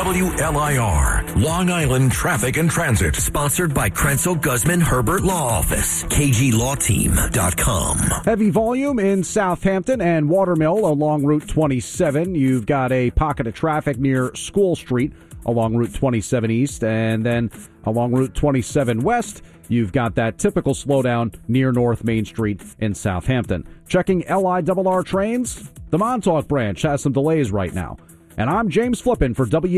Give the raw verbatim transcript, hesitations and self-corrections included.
W L I R, Long Island Traffic and Transit, sponsored by Krenzel Guzman Herbert Law Office, K G law team dot com. Heavy volume in Southampton and Watermill along Route twenty-seven. You've got a pocket of traffic near School Street along Route twenty-seven East, and then along Route twenty-seven West, you've got that typical slowdown near North Main Street in Southampton. Checking L I R R trains, the Montauk branch has some delays right now. And I'm James Flippin for W